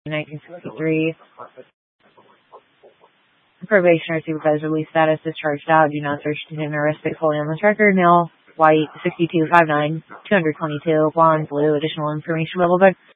1963. Probation or supervised release status, discharged out. Do not search, detain, or arrest fully on this record. Male, white, 62, 5'9", 222, blonde, blue. Additional information level, but